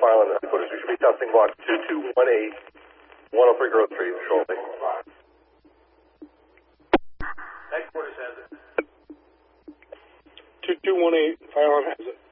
file on the headquarters. We should be testing block 2218, 103 Grove Street, shortly. Headquarters has it. 2218, file on has it.